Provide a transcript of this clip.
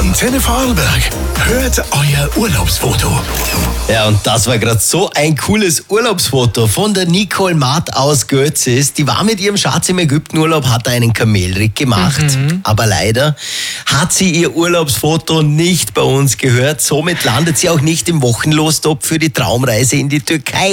Antenne Vorarlberg, hört euer Urlaubsfoto. Ja, und das war gerade so ein cooles Urlaubsfoto von der Nicole Matt aus Götzis. Die war mit ihrem Schatz im Ägyptenurlaub, hat einen Kamelritt gemacht. Aber leider hat sie ihr Urlaubsfoto nicht bei uns gehört. Somit landet sie auch nicht im Wochenlostop für die Traumreise in die Türkei.